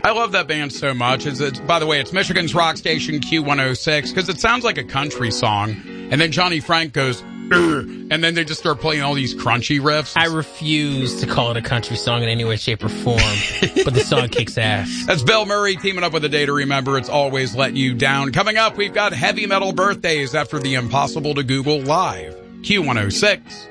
I love that band so much. By the way, it's Michigan's rock station Q106 because it sounds like a country song. And then Johnny Frank goes, and then they just start playing all these crunchy riffs. I refuse to call it a country song in any way, shape, or form, but the song kicks ass. That's Bill Murray teaming up with A Day to Remember. It's Always Let You Down. Coming up, we've got heavy metal birthdays after the Impossible to Google Live. Q106.